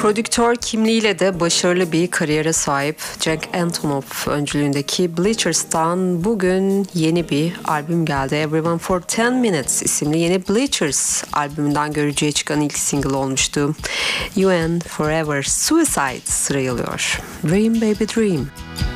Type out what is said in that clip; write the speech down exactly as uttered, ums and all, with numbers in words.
Prodüktör kimliğiyle de başarılı bir kariyere sahip Jack Antonoff öncülüğündeki Bleachers'tan bugün yeni bir albüm geldi. Everyone for ten minutes isimli yeni Bleachers albümünden görücüye çıkan ilk single olmuştu. You and Forever Suicide sırayalıyor. Dream Baby Dream.